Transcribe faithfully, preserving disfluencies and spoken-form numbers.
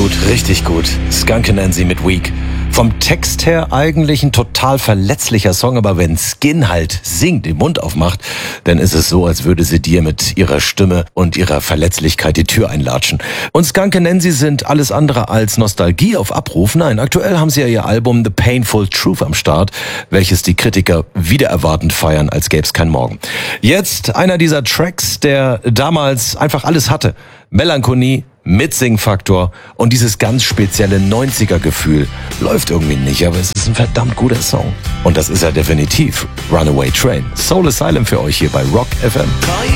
gut, richtig gut. Skunk Anansie mit Weak. Vom Text her eigentlich ein total verletzlicher Song, aber wenn Skin halt singt, den Mund aufmacht, dann ist es so, als würde sie dir mit ihrer Stimme und ihrer Verletzlichkeit die Tür einlatschen. Und Skunk Anansie sind alles andere als Nostalgie auf Abruf. Nein, aktuell haben sie ja ihr Album The Painful Truth am Start, welches die Kritiker wieder erwartend feiern, als gäbe es kein Morgen. Jetzt einer dieser Tracks, der damals einfach alles hatte. Melancholie, Mitsing-Faktor und dieses ganz spezielle neunziger-Gefühl. Läuft irgendwie nicht, aber es ist ein verdammt guter Song. Und das ist er definitiv. Runaway Train. Soul Asylum für euch hier bei Rock F M.